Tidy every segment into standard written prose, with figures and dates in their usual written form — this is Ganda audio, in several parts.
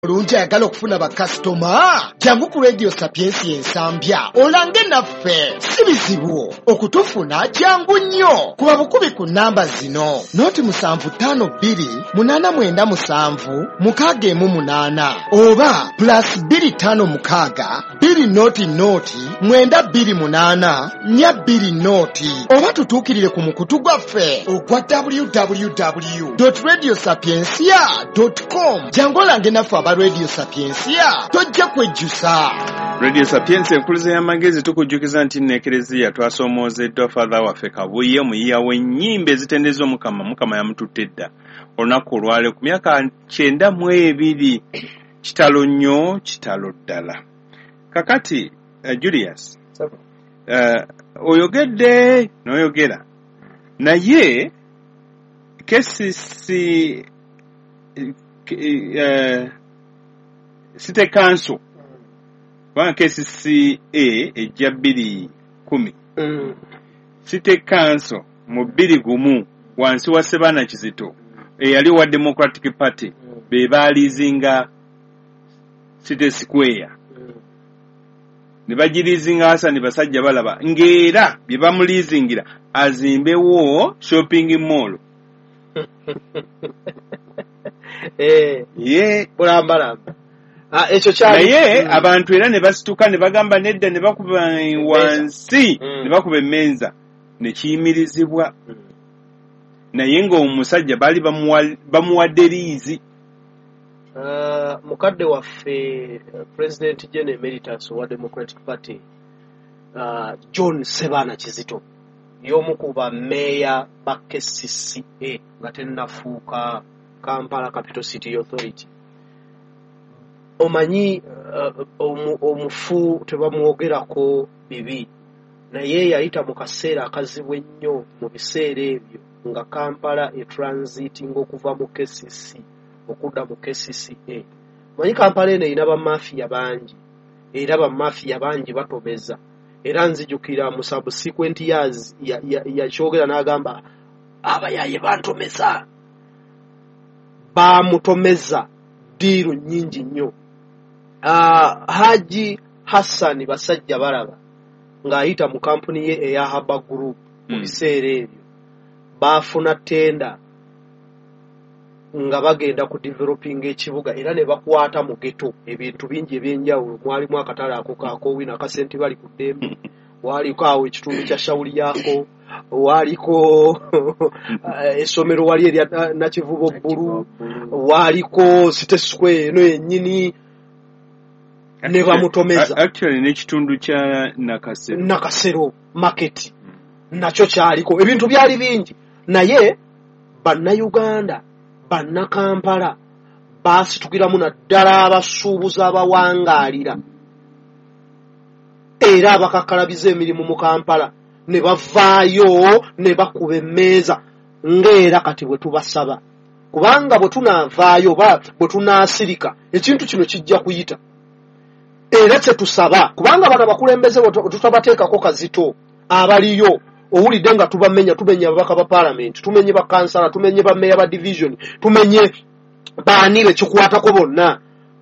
Lungi ayagala okufuna bakasitoma jangu ku Radio Sapiensi ensambya olange naffe si bizibu okutufuna jangu nnyo kuba bukubi ku namba zino noti 7527 oba +256 2 noti 928 4 oba tutuukirire ku mukutu gwaffe ogwa www.radiosapiensia.com jangu olange naffe aba Radio Sapiensia tojja kwejjusa. Radio Sapiensia enkuluze y'amagezi tukujjukiza nti n'ekereziya twasoomozeddwa Father waffe Kabuye muyiya w'ennyimba ezitendeza Mukama yamututte dda olunaku olwaleero ku myaka 92 kitalo nnyo kitalo ddala. Kakati Julius oyogedde n'oyogera naye kesisi City Council One KCCA ejja 2010 City Council mu 20 wansi wa Sebana Kizito eyali wa Democratic Party be baalizinga City Square ne bagirizinga Hassan basajja balaba ngera bye bamulizingira azimbewo shopping mall bulambalamba ekyo kyali naye abantu era ne basituka ne bagamba nedda ne bakuba wansi ne bakuba emmenza ne kiyimirizibwa naye ng'omusajja baali bamuwadde liizi. Mukadde waffe President Gen Emeritus wa Democratic Party John Sebana Kizito y'omu ku bammeeya ba KCCA nga tennafuuka Kampala Capital City Authority. Omanyi omufu tebamwogerako bibi naye yayita mu kaseera akazibu ennyo mu biseera ebyo nga Kampala etransitinga okuva mu KCC okudda mu KCCA. Manyi Kampala eno erina bamafiya bangi era bamafiya bangi batomeza era nzijukira mu subsequent years yakyogera n'agamba abayaye bantomeza bamutomeza diiru nnyingi nnyo. Haji Hassan basajja balaba ng'ayita mu kampuni ye eya Haba Group mu biseera ebyo baafuna tenda nga bagenda ku developing ekibuga era ne bakwata mu ghetto ebintu bingi ebyenjawulo. Mwalimu akatale ako kaakowina akasenti bali ku ddembe, waliko awo ekitundu kya shawuli yako, waliko essomero wali erya Nakivubo Bbulu, waliko City Square eno yennyini ne bamutomeza. Actually n'ekitundu kya Nakasero market nakyo kyaliko ebintu byali bingi naye bannayuganda bannakampala baasitukiramu naddala abasuubuzi abawangaalira era abakakkalabiza emirimu mu Kampala ne bavaayo ne bakuba emmeeza ng'era kati bwe tubasaba kubanga bwe tunaavaayo bwe tunaasirika ekintu kino kijja kuyita era kye tusaba kubanga bano abakulembeze tutabateekako kazito abaliyo owulidde nga tumenya ababaka ba parliament, tumenye ba kansala, tumenye ba meya ba division, tumenye baani bekikwatako bonna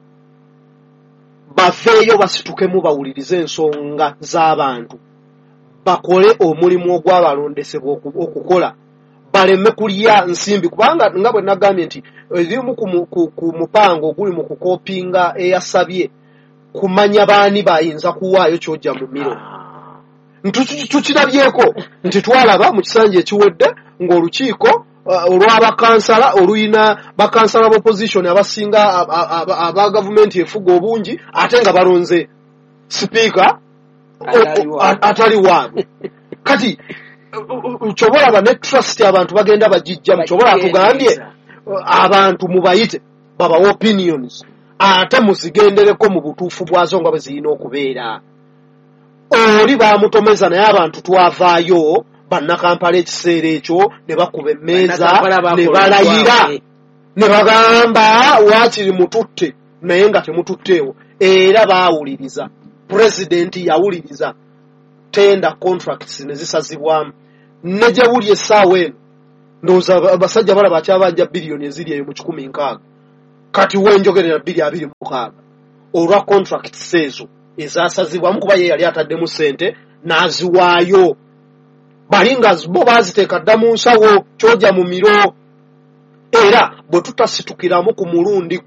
bafeeyo basitukemu bawulirize ensonga z'abantu bakole omulimu ogw'abalondesebwa okukola baleme kulya nsimbi kubanga nga bwe nagambye nti ebimu ku mupango oguli mu kukopinga eyasabye kumanya baani bayinza kuwaayo kyojja mu miro. Tukirabyeko nti twalaba mu kisanja ekiwedde ng'olukiiko olw'abakansala oluyina bakansala b'opposition abasinga aba gavumenti efuga obungi ate nga balonze sipiika atali waabwe. Kati kyobolaba ne trust abantu bagenda bagijja mukyobola tugambye abantu mubayite babawa opinions ate muzigendereko mu butuufu bwazo nga bwe zirina okubeera. Oli bamutomeza naye abantu twavaayo bannakampala ekiseera ekyo ne bakuba emmeeza ne balayira ne bagamba waakiri mututte naye nga temututteewo era baawuliriza. Pulezidenti yawuliriza tenda contracts ne zisazibwamu ne gye buli essaawa eno ndowooza abasajja balaba akyabanja biliyoni eziri eyo mu 16 kati wenjogerera 2026 olwa contracts ezo ezasazibwamu kuba ye yali ataddemu ssente n'aziwaayo balinga bo baziteeka dda mu nsawo kyoja mu miro era bwe tutasitukiramu ku mulundi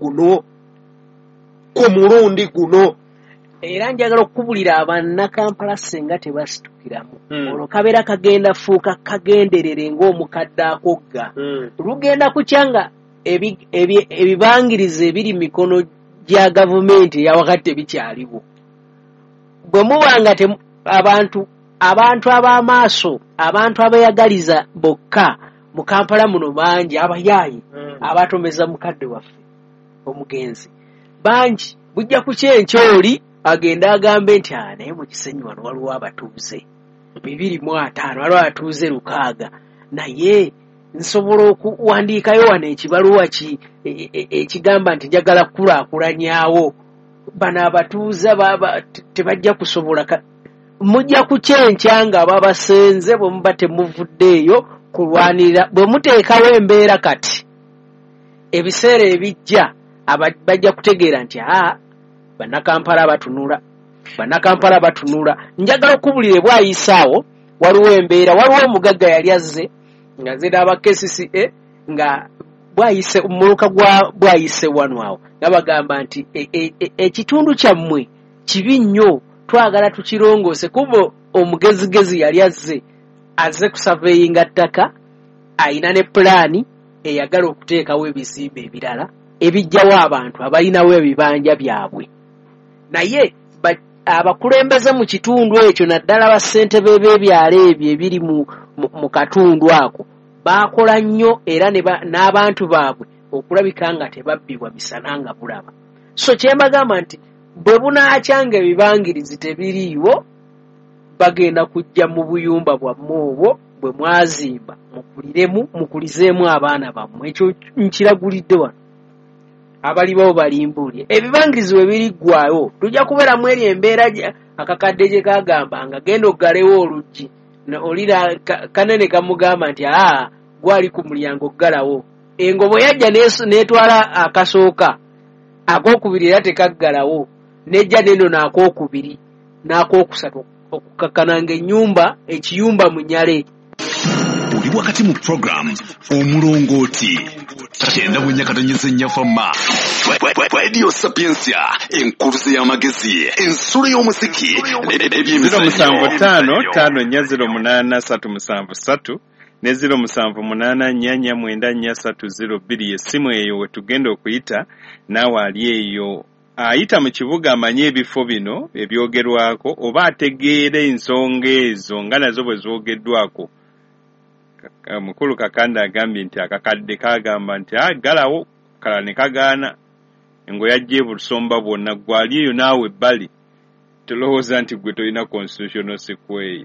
guno era njagala okukubulira abannakampala senga tebasitukiramu olwo kabeera kagenda fuuka kagenderere ng'omukadde akogga lugenda kukyanga ebibangiriza ebiri mikono gya gavumenti eyawakati tebikyaliwo bwe mubanga abantu ab'amaaso abantu abeeyagaliza bokka mu Kampala muno bangi abayaayi abatomeza mukadde waffe omugenzi bangi bujja ku kyenkyoli agenda agambe nti naye mu Kisenyi wano waliwo abatuuze 250 waliwo abatuuze 600 naye nsobola okuwandiikayo wano ekibaluwa ekigamba nti njagala kukulaakulanyaawo bano abatuuze tebajja kusobola mujja ku kyenkya nga babasenze bwe muba temuvuddeeyo kulwanirira bwe muteekawo embeera kati ebiseera ebijja bajja kutegeera nti bannakampala batunula njagala okubulira bwayisaawo waliwo embeera waliwo omugagga yali azze nga nze n'aba KCCA nga bwayise omuluka gwa bwayise wano awo nga bagamba nti ekitundu kyammwe kibi nnyo twagala tukirongoose kuba omugezigezi yali azze kusaveeyinga ttaka ayina ne pulaani eyagala okuteekawo ebizimbe ebirala ebijjawo abantu abalinawo ebibanja byabwe naye abakulembeze mu kitundu ekyo naddala bassentebe b'ebyalo ebyo ebiri mu katundu ako baakola nnyo era n'abantu baabwe okulabika nga tebabbibwa misana nga bulaba so kyembagamba nti bwe bunaakyanga ebibangirizi tebiriiwo bagenda kujja mu buyumba bwammwe obwo bwe mwazimba mukulizeemu abaana bammwe ekyo nkiragulidde wano abalibawo balimbuulye ebibangirizi bwe biriggwayo tujja kubeeramu eri embeera akakadde gye kagamba nga genda oggalewo oluggi olira kanene kamugamba nti gwali ku mulyango ggalawo engo bwe yajja n'etwala akasooka akokubiri era tekaggalawo nejja neno n'akokubiri n'akokusatu okukakkananga ennyumba ekiyumba munyale oli wakati mu program omulongooti kyenda bwennyakatanyeze nnyafama Radio Sapiensia enkuluze y'amagezi ensolo y'omuziki n'eby'emizannyo 07408373 ne 0784449302 essimu eyo wetugenda okuyita naawe ali eyo ayita mu kibuga amanye ebifo bino ebyogerwako oba ategeera ensonga ezo nga nazo bwe zoogeddwako. Mukulu Kakanda agambye nti akakadde kagamba nti galawo kala ne kagaana engo yajje busomba bwonna gwali eyo naawe ebbali tolowooza nti gwe tolina constitutional sequoia.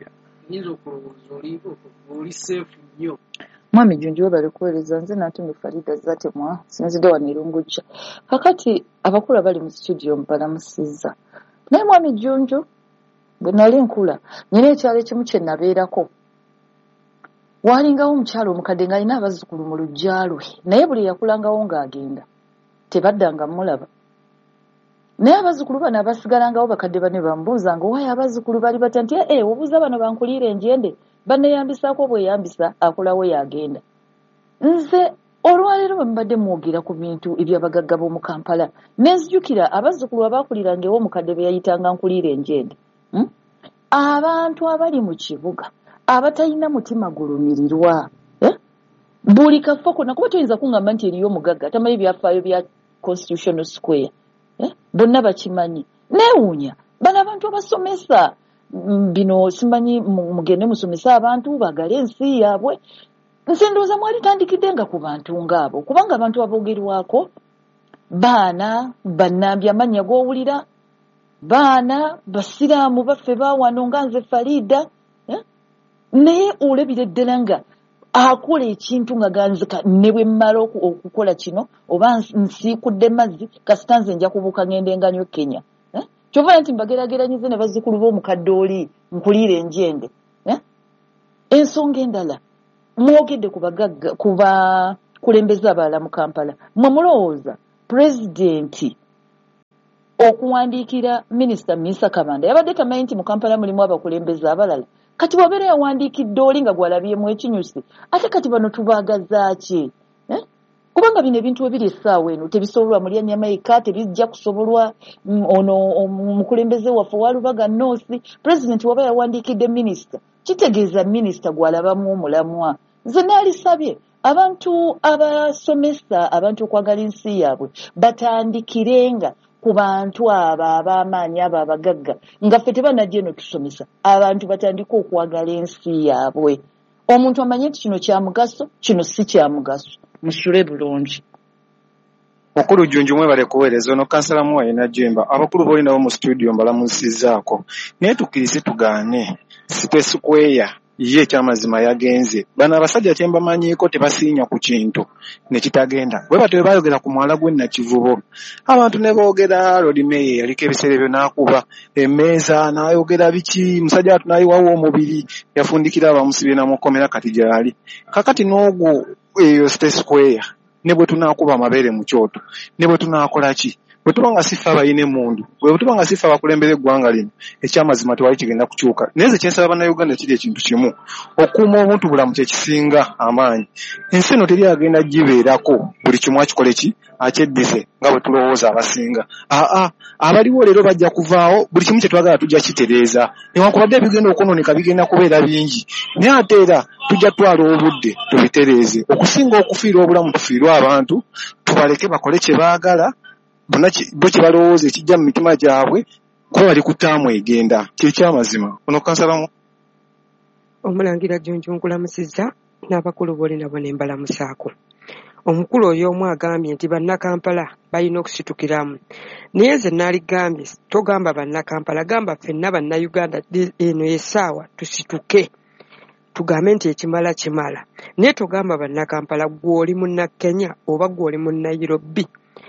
Mwami Junju bali kuweereza nze natundu Farida zatemwa sinzidde wanirungujja kakati abakula bali mu studio mpalamusiza naye Mwami Junju bwe nali nkula nyina ekyalo ekimu kye nabeerako walingawo omukyalo omukadde ng'alina abazzukulu mu luggya lwe naye buli yakulangawo ng'agenda tebaddanga mulaba naye abazzukulu bano abasigalangawo bakadde bane bamubuuzanga owaayo abazzukulu bali batya nti obuuza bano bankuliira enjende baneyambisaako bweyambisa akolawo yagenda nze olwaleero bwe mbadde mwogera ku bintu ebyabagagga b'omu Kampala nenzijukira abazzukulu abaakuliranga ew'omukadde be yayitanga nkuliira enjende abantu abali mu kibuga abatalina mutima gulumirirwa buli kafo konna kuba toyinza kuŋŋamba nti eriyo omugagga tamanyi byafaayo bya constitutional square bonna bakimanyi neewuunya bano abantu abasomesa bino simanyi mugende musomesa abantu bagale ensi yaabwe nze ndowooza mwali tandikidde nga ku bantu ng'abo kubanga abantu aboogerwako baana bannambye amannya g'owulira baana basiraamu baffe baawano nga nze Farida naye olabira ddala nga akola ekintu nga ganzika ne bwe mmala okukola kino oba nsiikudde mazzi kasita nze nja kubuuka ngende nganywe Kenya kyova nti mbagerageranyize ne bazzukulu b'omukadde oli nkuliira enjende ensonga endala mwogedde ku bakulembeze abalala mu Kampala mwe mulowooza pulezidenti okuwandiikira minisita Misa Kabanda yabadde tamanyi nti mu Kampala mulimu abakulembeze abalala kati wabeera yawandiikidde oli nga gwalabyemu ekinyusi ate kati bano tubaagazaaki kubanga bino ebintu ebiri essaawa eno tebisobolwa mulya Nyamaika tebijja kusobolwa ono omukulembeze waffe Walubaga North pulezidenti waba yawandiikidde minisita kitegeeza minisita gwalabamu omulamwa nze naalisabye abantu abasomesa abantu okwagala ensi yaabwe batandikirenga ku bantu abo ab'amaanyi abo abagagga nga ffe tebanajja eno tusomesa abantu batandika okwagala ensi yaabwe omuntu amanye nti kino kya mugaso kino si kya mugaso musule bulungi Mukulu Junju mwebale kuweereza ono kansala Muwayina Jemba abakulu boli nabo mu studio mbalamusizaako naye tukkirize tugaane Space Square ye kyamazima yagenze bana abasajja kyemba manyiiko tebasiinya ku kintu ne kitagenda bwe batwe bayogera ku mwala gwe na Kivubo abantu ne boogera Lord Mayor yaliko ebiseera byo n'akuba emmeeza n'ayogera biki musajja tunayiwawo omubiri yafundikira abamusibye na mukomera kati gyali kakati n'ogwo eyo Space Square ne bwe tunaakuba amabeere mu kyoto ne bwe tunaakola ki bwe tubanga sifa abayine mundu bwe tubanga sifa abakulembere eggwanga lino ekyamazima tewali kigenda kukyuka naye nze kyensaba bannayuganda kiri ekintu kimu okuuma obuntu bulamu kyekisinga amaanyi ensi eno teri agenda gibeerako buli kimu akikole ki akyeddise nga bwe tulowooza abasinga abaliwo leero bajja kuvaawo buli kimu kye twagala tujja kitereeza newankubadde ebigenda okwonooneka bigenda kubeera bingi naye ate era tujja twala obudde tubitereeze okusinga okufiirwa obulamu tufiirwe abantu tubaleke bakole kye baagala bo kye balowooza ekijja mu mitima gyabwe kuba bali ku ttaamu egenda kyekyamazima ono kansalamu Omulangira Junju nkulamusizza n'abakulu boli nabo ne mbalamusaako omukulu oyo omu agambye nti bannakampala balina okusitukiramu naye nze naaligambye togamba bannakampala gamba ffenna bannayuganda eno essaawa tusituke tugambe nti ekimala kimala naye togamba bannakampala gwe oli munnakenya oba gwe oli munnairobi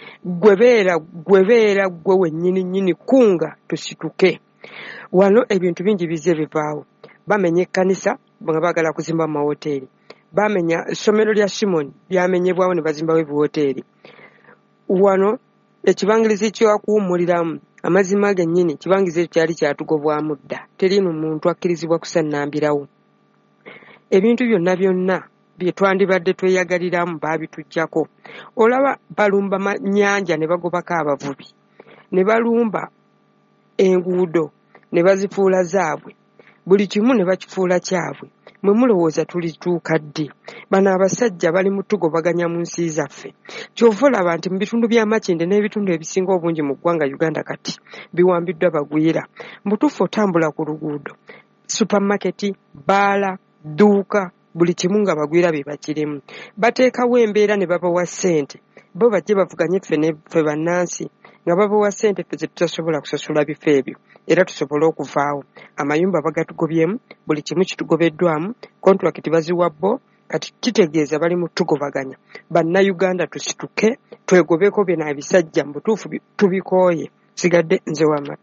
gwebeera gwe wennyini kunga tusituke wano ebintu bingi bize bivaawo bamenya ekkanisa nga baagala kuzimba mu mawoteeri bamenya essomero lya Simoni lyamenyebwawo ne bazimbawo ebiwoteeri wano ekibangirizi kyakuwummuliramu amazima gennyini ekibangirizi ekyo kyali kyatugobwamu dda teriino muntu akkirizibwa kusannambirawo ebintu byonna bye twandibadde tweyagaliramu baabitujjako olaba balumba nnyanja ne bagobako abavubi ne balumba enguudo ne bazifuula zaabwe buli kimu ne bakifuula kyabwe mwe mulowooza tulituuka ddi bano abasajja bali mu tugobaganya mu nsi zaffe kyova olaba nti mu bitundu by'amakinde n'ebitundu ebisinga obungi mu ggwanga Uganda kati biwambiddwa bagwira mbutuufu otambula ku luguudo supamaketi baala dduuka buli kimu nga bagwira bye bakirimu bateekawo embeera ne babawa ssente bo bajje bavuganye ffe bannansi nga babawa ssente ffe ze tutasobola kusasula bifo ebyo era tusobole okuvaawo amayumba bagatugobyemu buli kimu kitugobeddwamu kontrakiti baziwa bo kati kitegeeza bali mu tugobaganya bannayuganda tusituke twegobeko bye n'ebisajja mu butuufu tubikooye sigadde nze wama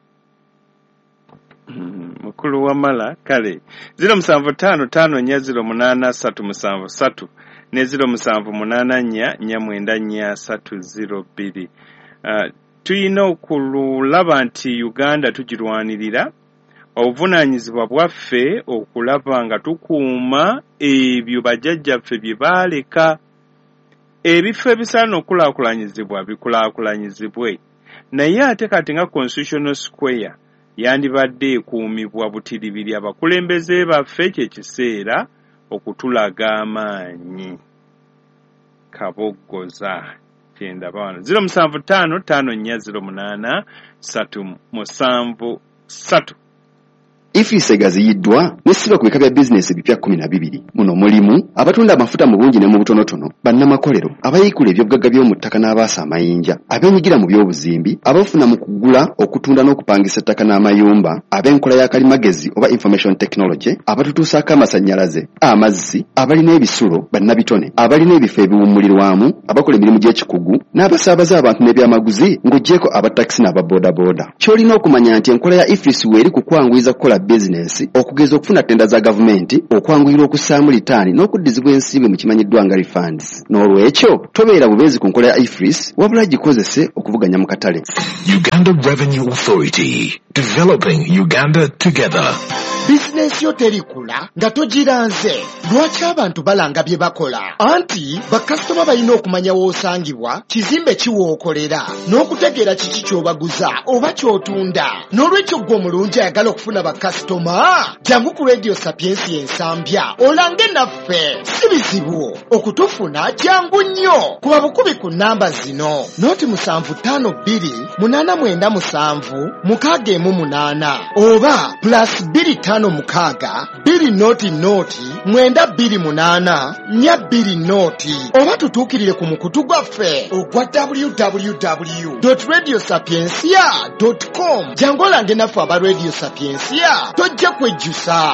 mukulu wamala kale 0755408373 ne 0784494302 tuyina okulaba nti Uganda tugirwanirira obuvunaanyizibwa bwaffe okulaba nga tukuuma ebyo bajjajjaffe bye baaleka ebifo ebisaana okulaakulanyizibwa bikulaakulanyizibwe naye ate kati nga Constitutional Square yandibadde ekuumibwa butiribiri abakulembeze baffe kyekiseera okutulaga amaanyi kaboggoza kyenda bano 0755408373 Ifise gaziyiddwa n'essiba ku bika bya bizinesi ebipya 12 muno mulimu abatunda amafuta mu bungi ne mu butonotono bannamakolero abayikula ebyobugagga by'omu ttaka n'abaasa amayinja abenyigira mu by'obuzimbi abafuna mu kugula okutunda n'okupangisa ettaka n'amayumba ab'enkola ya kalimagezi oba information technology abatutuusaako amasannyalaze amazzi abalina ebisulo bannabitone abalina ebifo ebiwummulirwamu abakola emirimu gy'ekikugu n'abasaabaza abantu n'ebyamaguzi ng'oggyeko abatakisi n'ababoodaboda ky'olina okumanya nti enkola ya ifisi weeri kukwanguyiza kukola bizinensi okugeza okufuna ttenda za gavumenti okwanguyira okussaamu litaani n'okuddizibwa ensimbi mu kimanyiddwa nga refunds n'olwekyo tobeera bubeezi ku nkola ya ifris wabula gikozese okuvuganya mu katale. Uganda Revenue Authority, developing Uganda together. bizinensi yo terikula nga togiranze. Lwaki abantu balanga bye bakola? Anti bakasitoma balina okumanya w'osangibwa, kizimbe kiwookolera, n'okutegeera kiki ky'obaguza oba ky'otunda. N'olwekyo gwe omulungi ayagala okufuna bakasitoma, jangu ku Radio Sapiensi Ensambya olange naffe. Si bizibu okutufuna, jangu nnyo. Kuba bukubi ku namba zino: 07599769 oba +256 200 oba tutuukirire ku mukutu gwaffe ogwa www.radiosapiensia.com. jangu olange naffe aba Radio Sapiensia, tojja kwejjusa.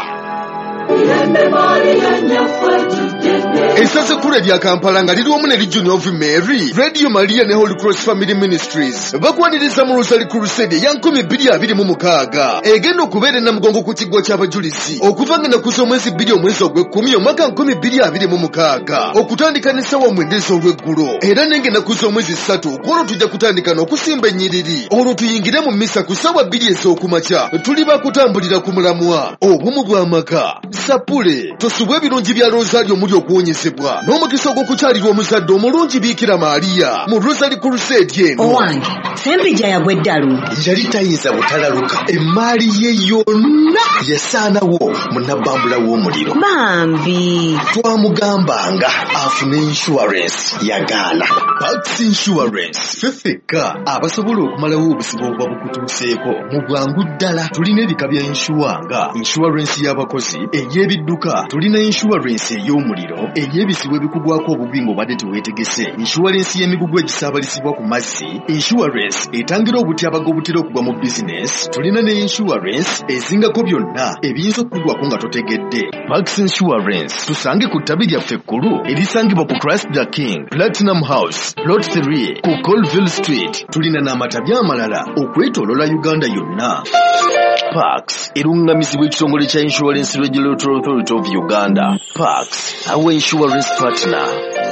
Esaze kule lya Kampala nga liri wamu ne Region of Mary, Radio Maria ne Holy Cross Family Ministries bakwaniriza mu Rosary Crusade ya 2026 egenda okubeera namugongo ku kiggwa ky'abajulizi okuva nga nakuza omwezi 2 omwezi ogw'ekkumi omwaka 2026 okutandika n'essaawa 9 ez'olweggulo era nenge nakuza omwezi 3 kwolwo tujja kutandika n'okusimba ennyiriri olwo tuyingire mu mmisa ku ssaawa 2 ez'okumakya tuli bakutambulira ku mulamwa obumu bw'amaka sapule tosubwa ebirungi bya Rosario omuli okuwonyezebwa n'omukisa ogw'okukyalirwa omuzadde omulungi Biikira Maria mu Rosary Crusade eno. Owange Sembijja yagwa eddalu yali tayinza butalaluka, emmaali ye yonna yasaanawo mu nnabbambula w'omuliro. bambi Twamugambanga afune insurance yagaana. Pax Insurance fefeka abasobola okumalawo obusibo obuba bukutuuseeko mu bwangu ddala. Tulina ebika bya insuwa insurance y'abakozi, ey'ebidduka, tulina insurance ey'omuliro, ey'ebisibo ebikugwako obubi ng'obadde teweetegese, insurance y'emigugu egisaabalisibwa ku mazzi, insurance etangira obutyabaga obutera okugwa mu bizinesi, tulina ne insurance ezingako byonna ebiyinza okukugwako nga totegedde. Max Insurance tusange ku ttabi lyaffe ekkulu erisangibwa ku Christ the King, Platinum House, Lot 3 ku Colville Street. Tulina n'amatabi amalala okwetoolola Uganda yonna. Pax erungamizibwa ekitongole kya Insurance Regulatory Authority of Uganda. Pax, our insurance partner.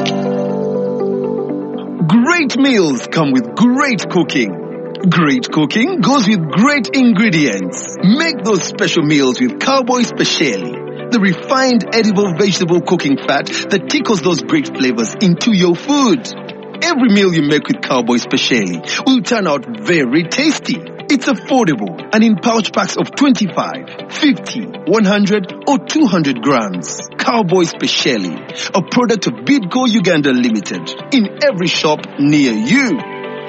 Great meals come with great cooking. Great cooking goes with great ingredients. Make those special meals with Cowboy Speciale, the refined edible vegetable cooking fat that tickles those great flavors into your food. Every meal you make with Cowboy Speciale will turn out very tasty. It's affordable and in pouch packs of 25, 50, 100 or 200 grams. Cowboy Speciale, a product of Bidco Uganda Limited, in every shop near you.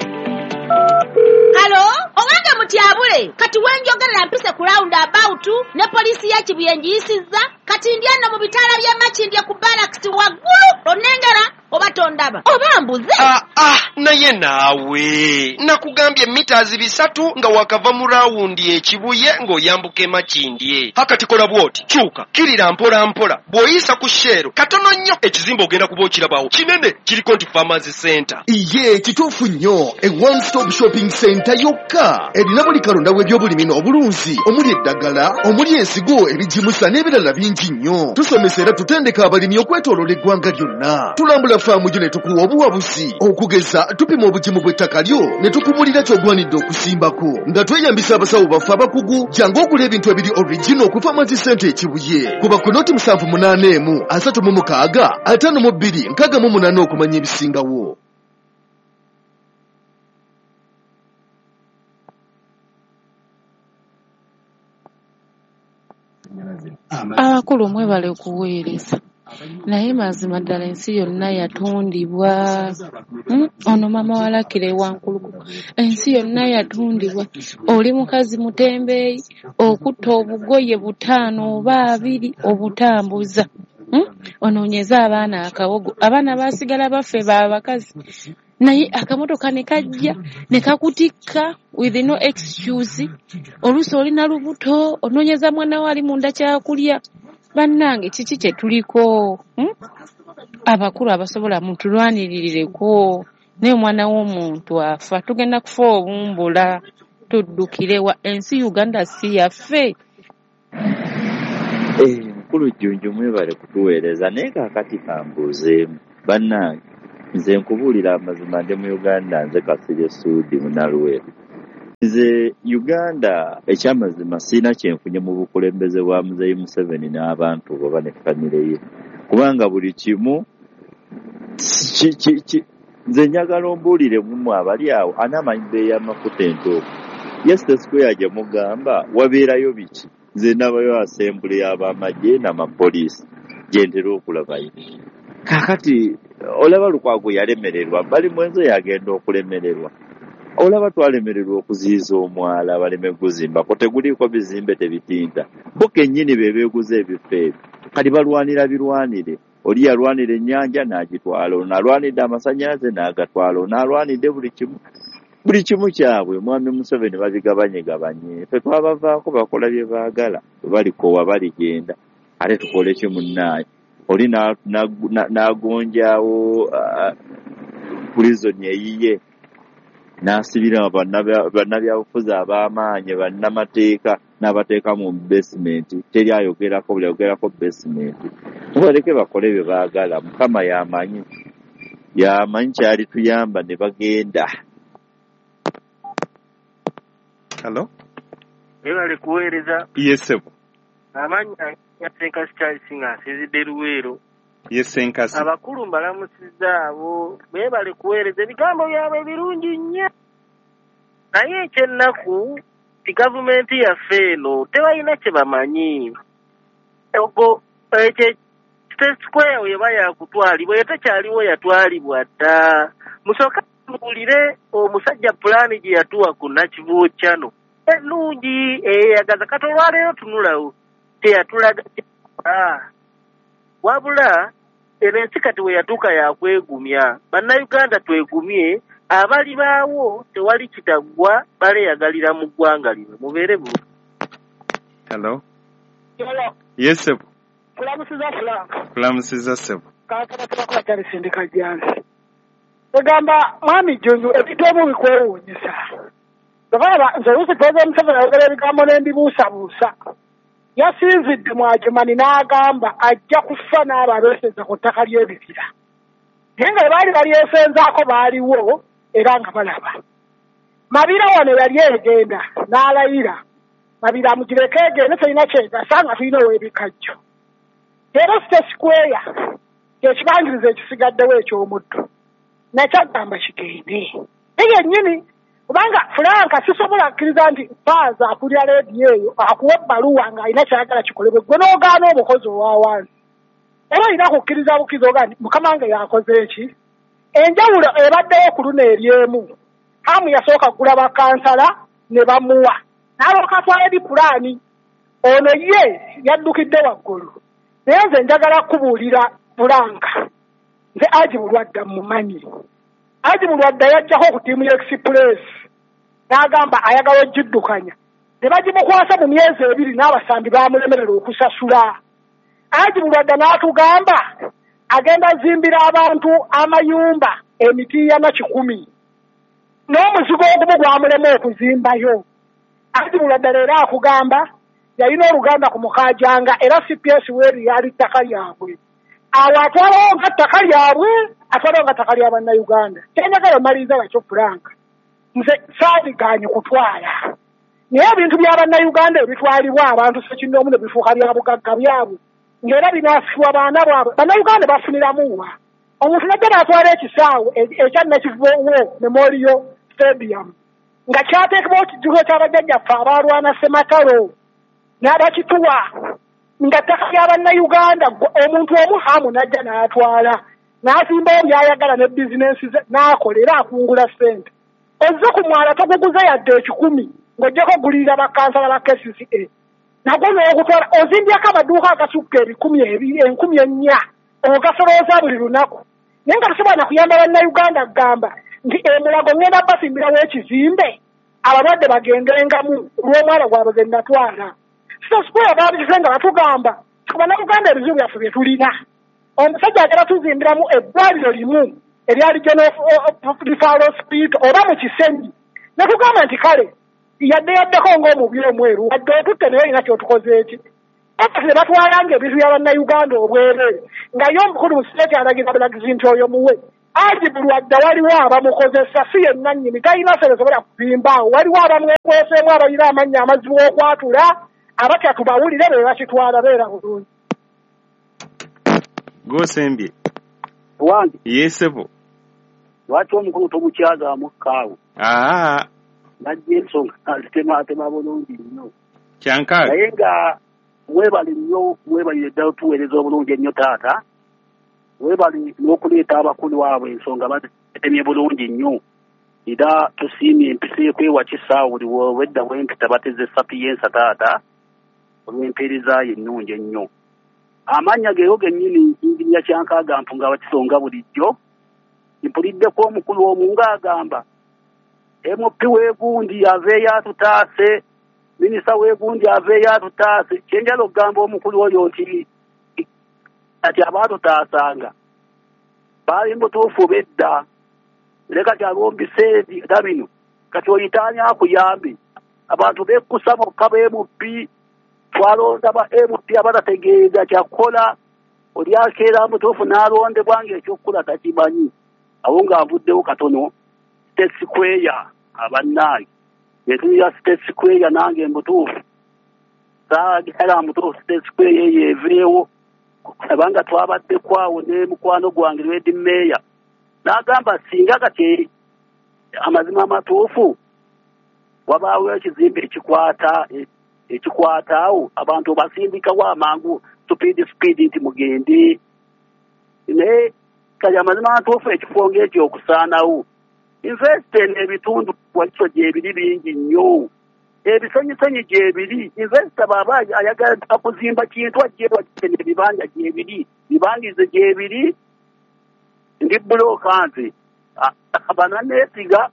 Hello? Owange mutyabule kati wenjogerera mpise ku round about ne polisi ya Kibuyenji yisizza kati ndyano mu bitaala bya Makindye ku barracks waggulu onengera oba tondaba oba mbuze. Naye naawe nakugambye meters 3 nga wakava mu rawundi ekibuye ng'oyambuka Makindye. Hakati kola bwoti kyuka kirira mpola mpola bw'oyisa ku shero katono nnyo ekizimbe ogenda kuba okirabawo kinene kiriko nti Pharmacy Center. Iye kituufu nnyo, a one stop shopping center yokka erina buli kalonda w'ebyobulimi n'obulunzi omuli eddagala, omuli ensigo, ebijimusa n'ebirala bingi nnyo. Tusomesa era tutendeka abalimi okwetooloola eggwanga lyonna. Tulambula faamu gyo ne tukuwa obuwabuzi okugeza tupima obugimu bw'ettaka lyo ne tukumulira ky'ogwanidde okusimbako nga tweyambisa abasawo baffe abakugu. Jangu ogula ebintu ebiri original ku Pharmacy Center ekibuye kuba ku noti 781 36 52 68 okumanya ebisingawo. Abakulu mwebale okuweereza naye mazima ddala ensi yonna yatundibwa. Ono mama walakire wankuluku, ensi yonna yatundibwa. Oli mukazi mutembeeyi okutta obugoye 5 oba 2 obutambuza, onoonyeza abaana akawogo. Abaana basigala baffe babakazi naye akamotoka ne kajja ne kakutikka with no excuse. Oluusi olina lubuto onoonyeza mwana wali munda kyakulya. Bannange kiki kye tuliko? Abakulu abasobola mutulwanirireko naye omwana w'omuntu afa. Tugenda kufa obumbula tuddukirewa. Ensi Uganda si yaffe. Mukulu Jjunju mwebale kutuweereza naye kaakati kambuuzeemu bannange nze nkubuulira amazima ndi mu Uganda nze Kasirye Sudi Munalweru. Nze Uganda ekyamazima sirina kyenfunye mu bukulembeze bwa Muzeeyi Museveni n'abantu oba ne famire ye kubanga buli kimu nze njagala ombuulire mumu abali awo anaamanyi bbeeyi y'amafuta entooke. Yesterday Square gye mugamba wabeerayo biki? Nze ndabayo asembule y'abamagye n'amapoliisi gye ntera okulabayo. Kaakati olaba Lukwago yalemererwa, bali mwenzo yagenda okulemererwa. Olaba twalemererwa okuziyiza omwala baleme guzimbako teguliiko bizimbe tebitinta. Bo kennyini be beeguza ebifo ebyo. Kati balwanira birwanire. Oli yalwanira ennyanja n'agitwala, onalwanidde amasannyalaze n'agatwala, onalwanidde buli kimu kyabwe. Mwami Museveni babigabanye. Ffe twabavaako bakola bye baagala, balikoowa baligenda. Ate tukole ki munnaye? Oli n'agonjaawo prison eyiye n'asibira bannabyabufuzi ab'amaanyi bannamateeka n'abateeka mu basement. Teri ayogerako buli ayogerako basement. Mubaleke bakole bye baagala. Mukama y'amanyi kyali tuyamba ne bagenda. Hello? Ebale kuweereza. Yes, sebo. Amanya ya Senkasi Charles Singa asizidde Luweero. Yes, Senkasi. Abakulu mbalamusizza abo beebale kuweereza ebigambo byabwe birungi nnyo. Naye ekyennaku gavumenti yaffe eno tebalina kye bamanyi. Ogwo State Square weba yakutwalibwa tekyaliwo yatwalibwa dda. Musooka muwulire omusajja pulaani gye yatuwa ku Nakivubo Channel. Ennungi eyagaza kati olwaleero tunulawo teyatulaga wabula eno ensi kati we yatuuka yakwegumya. Bannayuganda twegumye, abali baawo tewali kitaggwa baleeyagalira mu ggwanga lino. Mubeere bulungi. Hello? Hello. Yes, sebo. Kulamusiza Frank. Kulamusiza sebo. Kaakana tubakola kyali sindika jansi. Egamba Mwami Jjunju ebintu ebimu bikwewuunyisa. Lwaba nze oluusi Pulezidenti Museveni ayogera ebigambo n'embibuusabuusa. Yasinzidde Mwajumani n'agamba ajja kufa n'abo abeeseza ku ttaka ly'ebibira. Naye nga baali balyesenzaako baaliwo era nga balaba. Mabira wano yali egenda n'alayira. Mabira amugireko egende terina kyegasa nga tulina ow'ebikajjo. Era State Square kyekibangiriza ekisigaddewo eky'omuddo. Nakyagamba kigende. Naye yennyini kubanga Franka sisobola kkiriza nti Mpaaza akulira leediyo eyo akuwa ebbaluwa ng'alina kyayagala kikolebwe gwe n'ogaana omukozi owa wansi. Era olina kukkiriza bukkiriza ogaa nti Mukama wange yakoze eki. Enjawulo ebaddeyo ku luno eryemu. Hamu yasooka kugula bakansala ne bamuwa. N'alooka atwala edi pulaani. Ono ye yaddukidde waggulu. Naye nze njagala kubuulira Franka. Nze Aji Mulwadda mumanyi. Aji Mulwadda yajjako ku ttiimu y'Express n'agamba ayagala ogiddukanya. Ne bagimukwasa mu myezi 2 n'abasambi baamulemerera okusasula. Aji Mulwadda n'atugamba agenda zimbira abantu amayumba emiti ya Nakikumi. N'omuzigo ogumu gwamulema okuzimbayo. Aji Mulwadda leero akugamba yalina oluganda ku Mukaajanga era CPS weeri yali ttaka lyabwe. Awo atwalawo nga ttaka lyabwe atwalawo nga ttaka lya bannayuganda. Kyenjagala maliriza nakyo Franka. Nze saadiganye kutwala. Naye ebintu bya bannayuganda ebitwalibwa abantu sekinnoomu ne bifuuka bya bugagga byabwe. Ng'era binaasibwa baana bwabwe. Bannayuganda bafuniramuwa. Omuntu najja n'atwala ekisaawe ekya Nakivubo Memorial Stadium. Nga kyateekebwaho kijjulo ky'abajjajjaffe abaalwana Ssematalo. N'abakituwa. Nga ttaka lya bannayuganda omuntu omu hamu najja n'atwala. N'asimbawo by'ayagala ne bizinensi ze n'akolera akungula ssente. Ozze ku mwala toguguze yadde 10 ng'ojjako ogulirira bakansala ba KCCA. Nagwo n'ogutwala ozimbyako amaduuka agasukka 4,000 ogasolooza buli lunaku. Naye nga tosobola na kuyamba bannayuganda kugamba nti emulago ngenda basimbirawo ekizimbe abalwadde bagendengamu olw'omwala gwabwe gwe natwala. State Square baabigize nga batugamba ku bannayuganda ebizibu byaffe bye tulina. Omusajja agenda tuzimbiramu eddwaliro limu erya Regional Referral Hospital oba mu Kisenyi. Ne tugamba nti kale yaddeko ng'omubiri omweru wadde otutte naye olina kyotukoze eki. ne batwalanga ebintu bya bannayuganda obwereere nga ye omukulu mu siteeti alagira bulagizi nti oyo muwe agibulwadda waliwo abamukozesa si yenna nnyini talina se besobola kubimbaawo waliwo abamwekweseemu abalina amannya amazibu okwatula abatya tubawulire be bakitwala beera bulungi Gosembye wange yesebo lwaki omukulu tomukyagaamu kaawo najja ensonga azitemaatema bulungi nnyo kyankaaga naye nga mwebale nnyo mwebalire ddala otuweereza obulungi ennyo taata webali n'okuleeta abakulu abo ensonga batemye bulungi nnyo era tusiimye empisa ekwewa kisaawo buli wedda wempita bateze sapiyensa taata olw'empeerezaayo ennungi ennyo amannya geero gennyini njinya Kyankaaga Mpunga bakisonga bulijjo mpuliddeko omukulu omu ng'agamba MP w'egundi aveeyo atutaase minisita w'egundi aveeyo atutaase kyenjala okugamba omukulu oyo nti kati abaatutaasanga baali mutuufu bedda leka kyalombise era bino kati oyitaanya akuyambe abantu bekkusa bokka b'MP twalonda ba MP abatategeeza kyakukola oli akeera mutuufu n'alondebwa ng'ekyokukula takimanyi awo ng'avuddewo katono State Square abannaye etuya State Square nange mutuufu saagala mutuufu State Square eyo eveewo abanga twabadde kwawo ne mukwano gwange Lwedi Meya n'agamba singa kati amazima amatuufu wabaawo ekizimbe ekikwataawo abantu basimbikawo amangu speed nti mugende naye kati amazima amatuufu ekifo ng'ekyo okusaanawo investing ebitundu wakiso gyebiri bingi nnyo ebisonyisenyi gyebiri investor baba ayagala akuzimba kintu ajje wakitene ebibanja gyebiri bibangize gyebiri ndi buloka nze abananesiga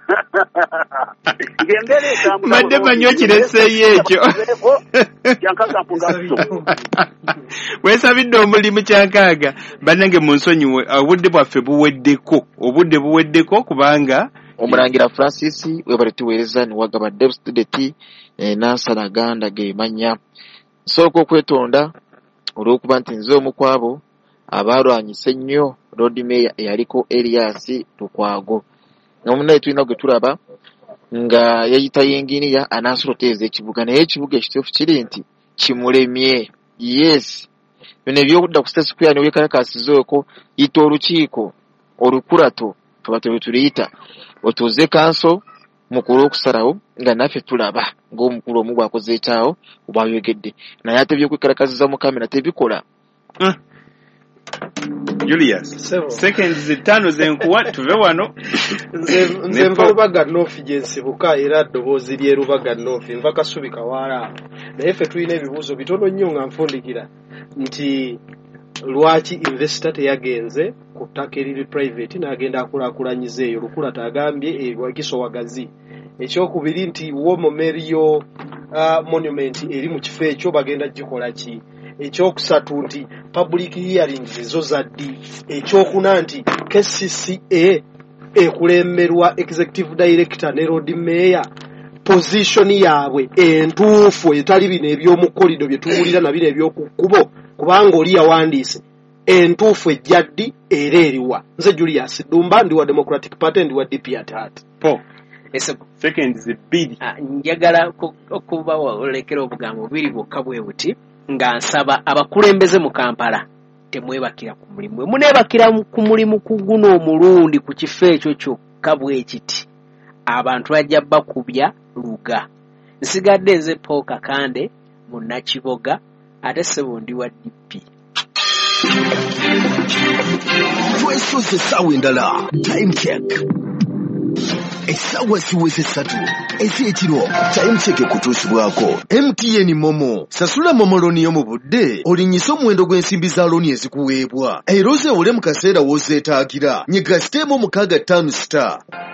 madde manyo kireseeyo ekyo Kyankaaga Mpunga weesabidde omulimu Kyankaaga bannange mu nsonyiwe obudde bwaffe buweddeko kubanga Omulangira Francis webale tuweereza niwagaba Dev Student Nansaraganda ge manya nsooka okwetonda olw'okuba nti nze omu kwabo abalwanyise ennyo Road Mayor eyaliko Elias Lukwago nga munnaye tulina gwe tulaba nga yayita yenginiya anaasoteeza ekibuga naye ekibuga ekituufu kiri nti kimulemye yes bino ebyokudda ku State Square ne weekalakaasizooko yita olukiiko olukulato tuba tuliyita otuuze kanso mukulu okusalawo nga naffe tulaba ng'omukulu omu bw'akoze ekyawo oba ayogedde naye ate by'okwekalakaasiza mu kamera tebikola Julius seconds 5 zenkuwa tuve wano nze nva Lubaga North gye nsibuka era ddoboozi ly'e Lubaga North nva Kasubi Kawaala naye ffe tulina ebibuuzo bitono nnyo nga nfundikira nti lwaki investor teyagenze ku ttaka eriri private n'agenda akulaakulanyiza eyo Lukulata agambye Wakiso Wagazi ekyokubiri nti wo Memorial monument eri mu kifo ekyo bagenda gikola ki ekyokusatu nti public hearings zo zaddi ekyokuna nti KCCA ekulemberwa executive director ne Road Mayor position yaabwe entuufu etali bino eby'omukolido bye tuwulira na bino eby'okukkubo kubanga oli yawandiise entuufu ejjaddi era eriwa nze Julius Dumba ndi wa Democratic Party ndi wa DP at heart seconds 2 njagala okuba olekera obugambo bubiri bwokka bwe buti nga nsaba abakulembeze mu Kampala temwebakira ku mulimu muneebakira ku mulimu ku guno omulundi ku kifo ekyo kyokka bwe kiti abantu bajja bakubya luga nsigadde nze Paul Kakande mu Nakiboga ate ssebo ndi wa DP twesoze essaawa endala time check essaawa siweze 3 ez'ekiro time check ekutuusibwako MTN Momo sasula Momo looni yo mu budde olinyisa omuwendo gw'ensimbi za looni ezikuweebwa era ozeewole mu kaseera w'ozeetaagira nyiga siteemu 65 star